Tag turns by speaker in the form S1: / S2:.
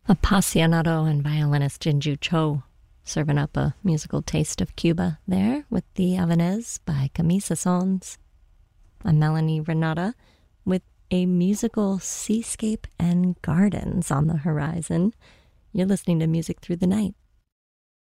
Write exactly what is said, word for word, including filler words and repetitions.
S1: Appassionato and violinist Jinju Cho serving up a musical taste of Cuba there with the Havanez by Camisa Sons. I'm Melanie Renata with a musical seascape and gardens on the horizon. You're listening to Music Through the Night